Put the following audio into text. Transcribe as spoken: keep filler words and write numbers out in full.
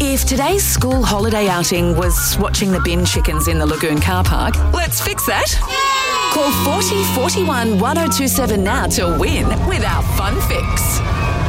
If today's school holiday outing was watching the bin chickens in the Lagoon car park, let's fix that. Call forty forty-one one oh two seven now to win with our fun fix.